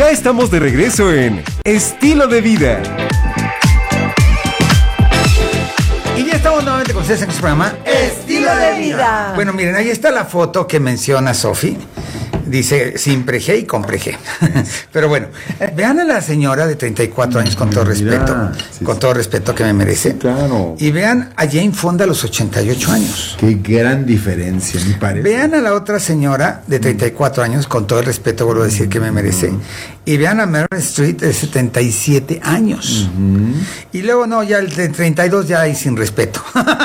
Ya estamos de regreso en Estilo de Vida. Y ya estamos nuevamente con ustedes en este programa Estilo de Vida. Bueno, miren, ahí está la foto que menciona Sofi. Dice sin preje y con preje. Pero bueno, vean a la señora de 34 años con todo respeto, con todo respeto que me merece. Sí, claro. Y vean a Jane Fonda a los 88 años. Qué gran diferencia, me parece. Vean a la otra señora de 34 años, con todo el respeto, vuelvo a decir que me merece. Y vean a Meryl Streep de 77 años. Y luego, no, ya el de 32 ya hay sin respeto.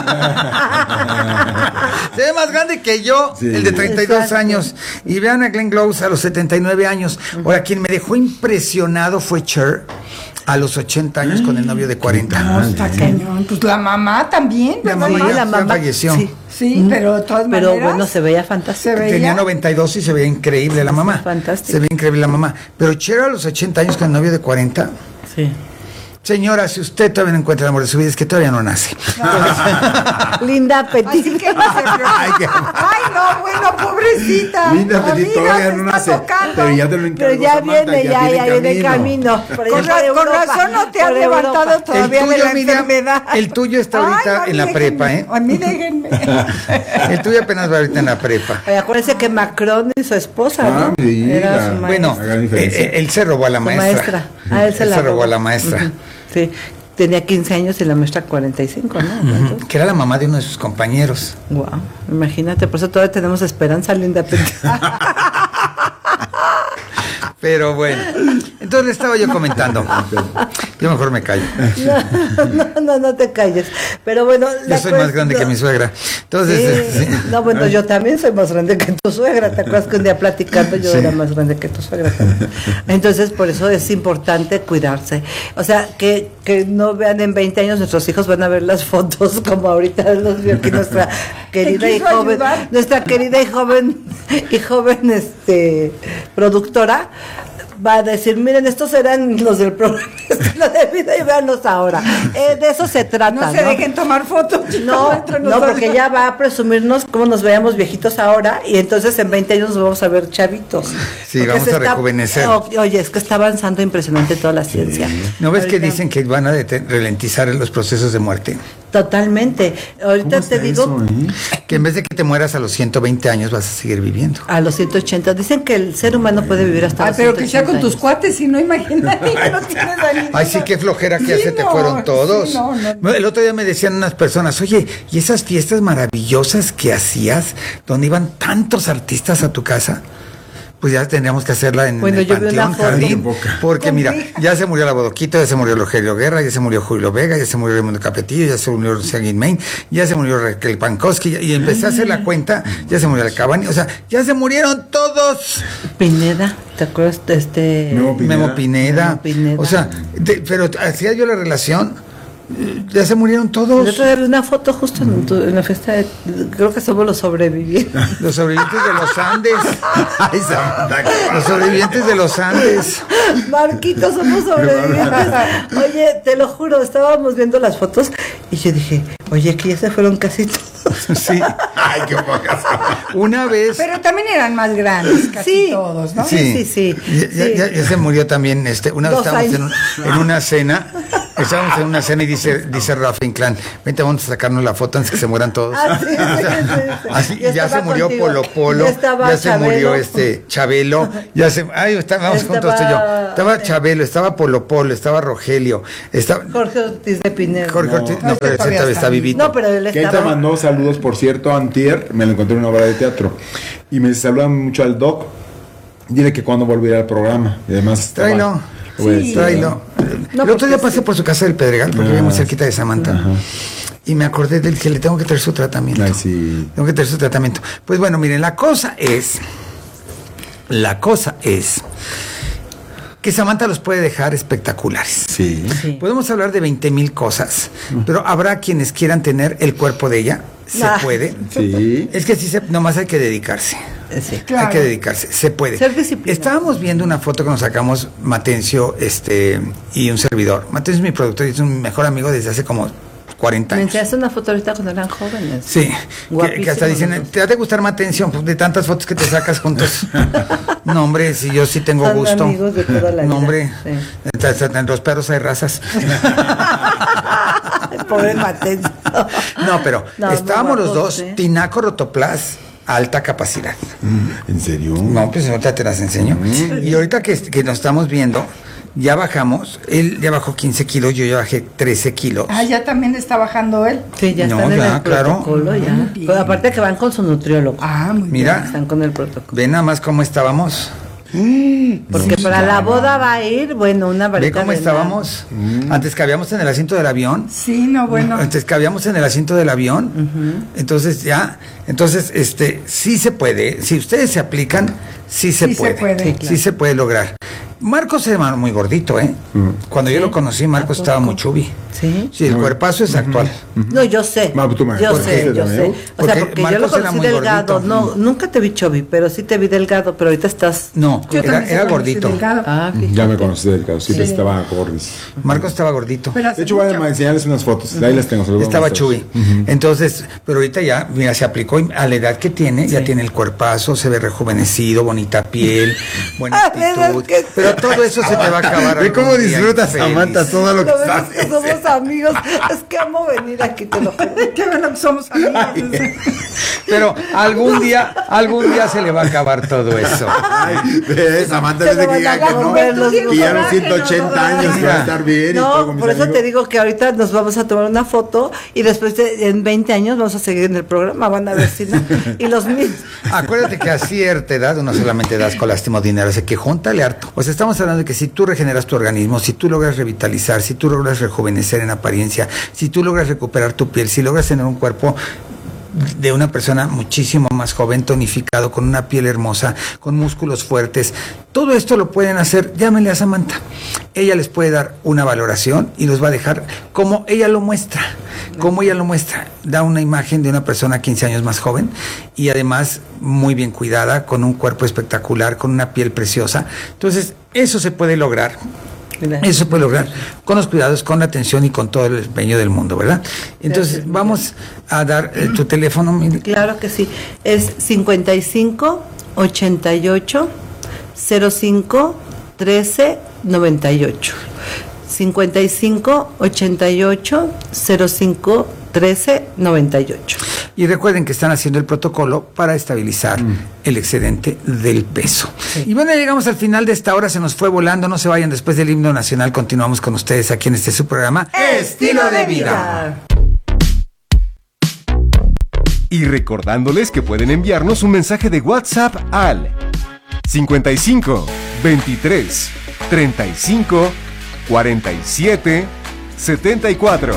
Se ve más grande que yo, sí, el de 32 exacto. años. Y vean a Glenn Close a los 79 años. Ahora, quien me dejó impresionado fue Cher. A los 80 años con el novio de 40. No, está cañón. Pues la mamá también. La mamá falleció. Sí, pero de todas maneras. Pero bueno, se veía fantástico. Tenía 92 y se veía increíble la mamá. Fantástico. Se veía increíble la mamá. Pero Cher a los 80 años con el novio de 40. Sí. Señora, si usted todavía no encuentra el amor de su vida, es que todavía no nace. Linda Petit. Así que no se preocupe. Ay, no, bueno, pobrecita. Linda Petit todavía no nace. Pero ya te lo encargo. Pero ya viene, ya viene camino. Con razón no te has levantado todavía de la enfermedad. El tuyo está ahorita en la prepa, ¿eh? A mí déjenme. El tuyo apenas va ahorita en la prepa. Oye, acuérdense que Macron y su esposa, ¿no? Era bueno, él se robó a la maestra. Él se robó a la maestra. Sí, tenía 15 años y la maestra 45, ¿no? Que era la mamá de uno de sus compañeros. Wow, imagínate, por eso todavía tenemos esperanza, Linda. Pero bueno, entonces le estaba yo comentando. Yo mejor me callo. No te calles. Pero bueno, yo soy más grande que mi suegra. Entonces, sí. No, bueno, yo también soy más grande que tu suegra. ¿Te acuerdas que un día platicando yo era más grande que tu suegra también? Entonces, por eso es importante cuidarse. O sea, que no vean en 20 años nuestros hijos van a ver las fotos como ahorita los vio aquí nuestra querida y joven, productora. Va a decir, miren, estos eran los del programa Estilo de Vida y véanlos ahora. De eso se trata. No se dejen tomar fotos. No, porque ella va a presumirnos cómo nos veamos viejitos ahora y entonces en 20 años nos vamos a ver chavitos. Sí, porque vamos a rejuvenecer. Oye, es que está avanzando impresionante toda la ciencia. ¿No ves que dicen que van a ralentizar los procesos de muerte? Totalmente. Ahorita te digo que en vez de que te mueras a los 120 años vas a seguir viviendo. A los 180. Dicen que el ser humano puede vivir hasta los 180 pero que sea con tus cuates, si no, imagínate que no tienes a Ay, sí, qué flojera que se te fueron todos. Sí, no. El otro día me decían unas personas, oye, ¿y esas fiestas maravillosas que hacías, donde iban tantos artistas a tu casa? Pues ya tendríamos que hacerla en el Panteón Jardín, porque mira, ya se murió la Bodoquito, ya se murió Rogelio Guerra, ya se murió Julio Vega, ya se murió Raimundo Capetillo, ya se murió Seguin Main, ya se murió Raquel Pankowski, y empecé a hacer la cuenta, ya se murió Alcabani, o sea, ya se murieron todos. Pineda, ¿te acuerdas de Memo Pineda. O sea, pero hacía yo la relación. Ya se murieron todos. El otro día vi una foto justo en la fiesta creo que somos los sobrevivientes. Los sobrevivientes de los Andes. Ay, los sobrevivientes de los Andes. Marquitos, somos sobrevivientes. Oye, te lo juro, estábamos viendo las fotos y yo dije, oye, que ya se fueron casi todos. Sí. Ay, qué pocas. Una vez. Pero también eran más grandes, casi todos, ¿no? Sí. Ya se murió también. Una vez estábamos en una cena. Estábamos en una cena y dice Rafa Inclán, vente, vamos a sacarnos la foto antes que se mueran todos. Así, ya se murió contigo. Polo, ya se murió Chabelo, estábamos juntos tú y yo. Estaba Chabelo, estaba Polo, estaba Rogelio, estaba Jorge Ortiz de Pineda. Jorge Ortiz, no, pero ese todavía está vivito. No, pero él estaba. Que te mandó saludos, por cierto, antier, me lo encontré en una obra de teatro. Y me saludan mucho al Doc. Dile que cuando volverá al programa. Y además tráelo. Tráelo. El otro día pasé por su casa del Pedregal, porque vivía muy cerquita de Samantha. Y me acordé del que le tengo que traer su tratamiento. Ay, sí. Tengo que traer su tratamiento. Pues bueno, miren, la cosa es que Samantha los puede dejar espectaculares. Sí. Podemos hablar de 20,000 cosas, pero habrá quienes quieran tener el cuerpo de ella. Se puede. Sí. Es que nomás hay que dedicarse. Sí, claro. Hay que dedicarse, se puede. Ser disciplinado. Estábamos viendo una foto que nos sacamos Matencio y un servidor. Matencio es mi productor y es un mejor amigo desde hace como 40 Me años. enseñaste una foto ahorita cuando eran jóvenes. Sí, que hasta dicen, ¿no? te ha de gustar más atención pues, de tantas fotos que te sacas juntos. No, hombre, si yo sí tengo Son gusto. amigos de toda la No, vida. hombre, Sí. en los perros hay razas. Pobre Matencio. No, pero No, estábamos muy los guapos, dos, ¿eh? Tinaco Rotoplas, alta capacidad. ¿En serio? No, pues ahorita te las enseño. Y ahorita que nos estamos viendo, ya bajamos, él ya bajó 15 kilos, yo ya bajé 13 kilos. Ah, ya también está bajando él. Sí, ya No, están en ya, el claro. protocolo, ya. Bien. Pero aparte que van con su nutriólogo. Ah, muy Mira, Están con el protocolo. ve nada más cómo estábamos. Porque para la boda va a ir, bueno, una Ve varita cómo de estábamos. Antes cabíamos en el asiento del avión. bien. Sí, no, bueno. Antes cabíamos en el asiento del avión. Entonces sí se puede. Si ustedes se aplican, sí se Sí se puede. puede. Sí, claro. Sí se puede lograr. Marcos era muy gordito, ¿eh? Cuando yo lo conocí, Marcos estaba muy chubby. Sí. Sí, el cuerpazo es actual. No, yo sé. Ma, tú me- Yo ¿por sé, qué? yo sé. O Porque sea, porque yo Marcos lo era conocí muy delgado. gordito. No, nunca te vi chubby, pero sí te vi delgado, pero ahorita estás. No, Yo también era soy gordito. delgado. Ah, Ya me conocí del caso, sí, estaba gordis. Marcos estaba gordito. Pero hace De hecho, voy mucho. a enseñarles unas fotos, ahí las tengo. se las voy a Estaba mostrar. chubby. Entonces, pero ahorita ya, mira, se aplicó y a la edad que tiene, ya tiene el cuerpazo, se ve rejuvenecido, bonita piel, buena Ah, ¿verdad actitud. que sí? Pero todo eso se te va a acabar. Ve cómo algún día, disfrutas, infeliz. Samantha, todo lo que ¿No ves sabes. que somos amigos? Es que amo venir aquí, te lo juro. Qué bueno que somos amigos. Pero algún día se le va a acabar todo eso. Ay, ve, Samantha, Se desde lo que van a ya que no, comer los que ya a los dos. 180 años que va a estar bien y todo No, con mis por eso amigos. te digo que ahorita nos vamos a tomar una foto y después en 20 años vamos a seguir en el programa, van a ver si no. Y los mismos. Acuérdate que a cierta edad uno solamente das colástima dinero, o sea que júntale harto. O sea, estamos hablando de que si tú regeneras tu organismo, si tú logras revitalizar, si tú logras rejuvenecer en apariencia, si tú logras recuperar tu piel, si logras tener un cuerpo de una persona muchísimo más joven, tonificado, con una piel hermosa, con músculos fuertes, todo esto lo pueden hacer, llámenle a Samantha. Ella les puede dar una valoración y los va a dejar como ella lo muestra, da una imagen de una persona 15 años más joven y además muy bien cuidada, con un cuerpo espectacular, con una piel preciosa. Entonces, eso se puede lograr. Eso se puede lograr con los cuidados, con la atención y con todo el empeño del mundo, ¿verdad? Entonces, vamos a dar tu teléfono. Mili. Claro que sí. Es 55 88 05 13 98. 55 88 05 13 98. Y recuerden que están haciendo el protocolo para estabilizar el excedente del peso. Y bueno, llegamos al final de esta hora, se nos fue volando, no se vayan, después del himno nacional continuamos con ustedes aquí en su programa Estilo de vida. Y recordándoles que pueden enviarnos un mensaje de WhatsApp al 55 23 35 47 74.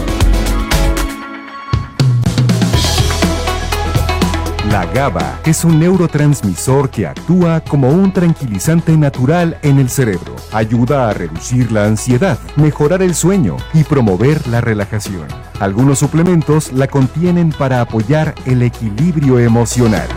La GABA es un neurotransmisor que actúa como un tranquilizante natural en el cerebro. Ayuda a reducir la ansiedad, mejorar el sueño y promover la relajación. Algunos suplementos la contienen para apoyar el equilibrio emocional.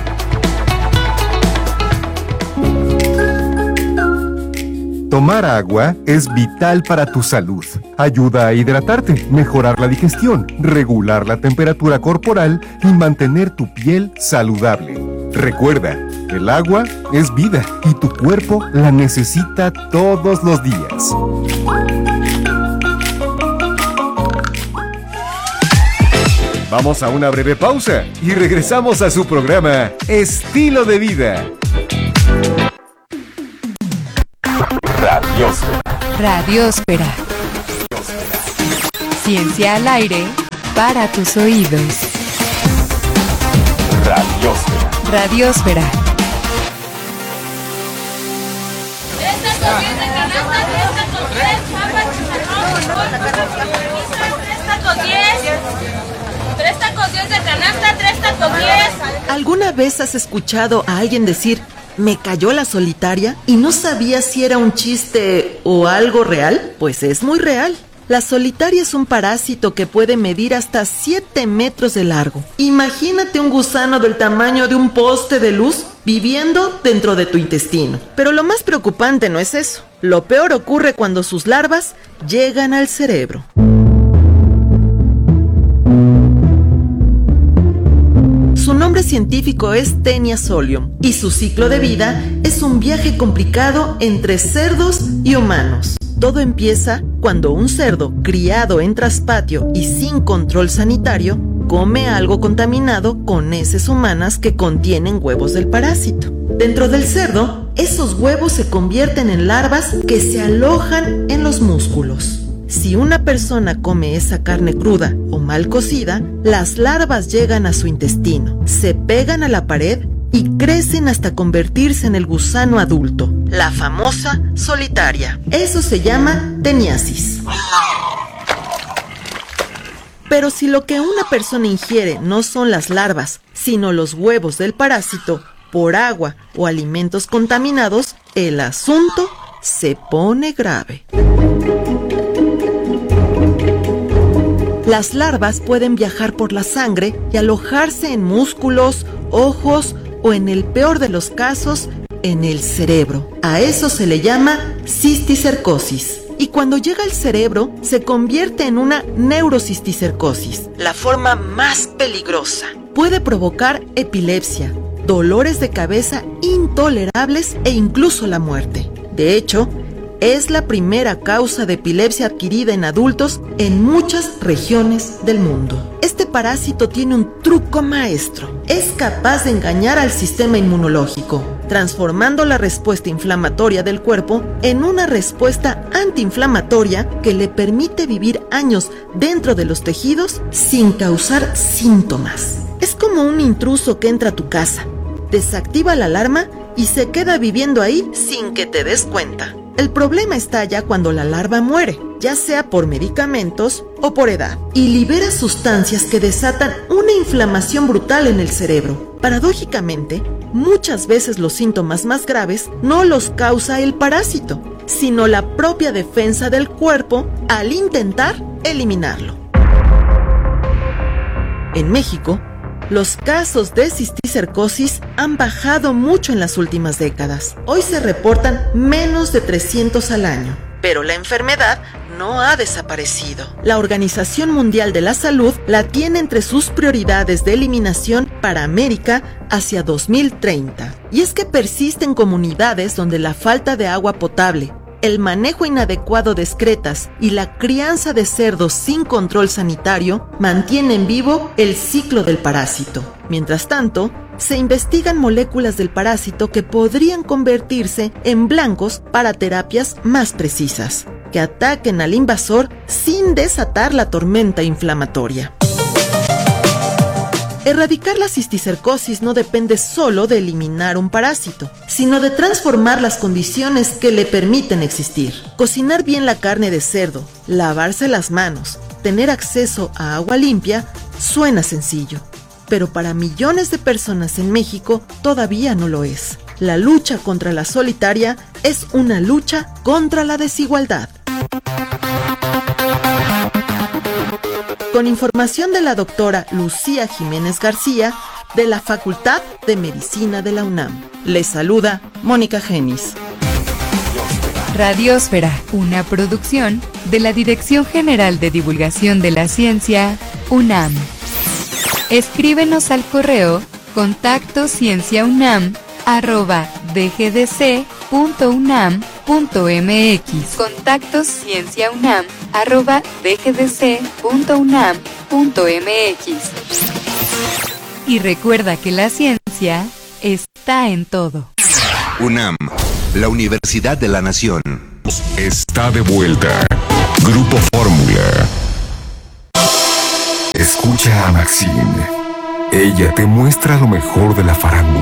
Tomar agua es vital para tu salud. Ayuda a hidratarte, mejorar la digestión, regular la temperatura corporal y mantener tu piel saludable. Recuerda, el agua es vida y tu cuerpo la necesita todos los días. Vamos a una breve pausa y regresamos a su programa Estilo de Vida. Radiósfera. Ciencia al aire para tus oídos. Radiósfera. Tres tacos 10 de canasta, 3 tacos 10. ¿Alguna vez has escuchado a alguien decir, me cayó la solitaria y no sabía si era un chiste o algo real? Pues es muy real. La solitaria es un parásito que puede medir hasta 7 metros de largo. Imagínate un gusano del tamaño de un poste de luz viviendo dentro de tu intestino. Pero lo más preocupante no es eso. Lo peor ocurre cuando sus larvas llegan al cerebro. nombre científico es Taenia solium y su ciclo de vida es un viaje complicado entre cerdos y humanos. Todo empieza cuando un cerdo criado en traspatio y sin control sanitario come algo contaminado con heces humanas que contienen huevos del parásito. Dentro del cerdo, esos huevos se convierten en larvas que se alojan en los músculos. Si una persona come esa carne cruda o mal cocida, las larvas llegan a su intestino, se pegan a la pared y crecen hasta convertirse en el gusano adulto, la famosa solitaria. Eso se llama teniasis. Pero si lo que una persona ingiere no son las larvas, sino los huevos del parásito, por agua o alimentos contaminados, el asunto se pone grave. Las larvas pueden viajar por la sangre y alojarse en músculos, ojos o, en el peor de los casos, en el cerebro. A eso se le llama cisticercosis. Y cuando llega al cerebro, se convierte en una neurocisticercosis, la forma más peligrosa. Puede provocar epilepsia, dolores de cabeza intolerables e incluso la muerte. De hecho, es la primera causa de epilepsia adquirida en adultos en muchas regiones del mundo. Este parásito tiene un truco maestro. Es capaz de engañar al sistema inmunológico, transformando la respuesta inflamatoria del cuerpo en una respuesta antiinflamatoria que le permite vivir años dentro de los tejidos sin causar síntomas. Es como un intruso que entra a tu casa, desactiva la alarma y se queda viviendo ahí sin que te des cuenta. El problema está ya cuando la larva muere, ya sea por medicamentos o por edad, y libera sustancias que desatan una inflamación brutal en el cerebro. Paradójicamente, muchas veces los síntomas más graves no los causa el parásito, sino la propia defensa del cuerpo al intentar eliminarlo. En México, los casos de cisticercosis han bajado mucho en las últimas décadas. Hoy se reportan menos de 300 al año, pero la enfermedad no ha desaparecido. La Organización Mundial de la Salud la tiene entre sus prioridades de eliminación para América hacia 2030. Y es que persisten comunidades donde la falta de agua potable, el manejo inadecuado de excretas y la crianza de cerdos sin control sanitario mantienen vivo el ciclo del parásito. Mientras tanto, se investigan moléculas del parásito que podrían convertirse en blancos para terapias más precisas, que ataquen al invasor sin desatar la tormenta inflamatoria. Erradicar la cisticercosis no depende solo de eliminar un parásito, sino de transformar las condiciones que le permiten existir. Cocinar bien la carne de cerdo, lavarse las manos, tener acceso a agua limpia, suena sencillo. Pero para millones de personas en México todavía no lo es. La lucha contra la solitaria es una lucha contra la desigualdad. Con información de la doctora Lucía Jiménez García, de la Facultad de Medicina de la UNAM. Les saluda Mónica Genis. Radiósfera, una producción de la Dirección General de Divulgación de la Ciencia, UNAM. Escríbenos al correo contactoscienciaunam@dgdc.unam.mx. contactoscienciaunam@dgdc.unam.mx. Y recuerda que la ciencia está en todo. UNAM, la Universidad de la Nación. Está de vuelta. Grupo Fórmula. Escucha a Maxine. Ella te muestra lo mejor de la farándula.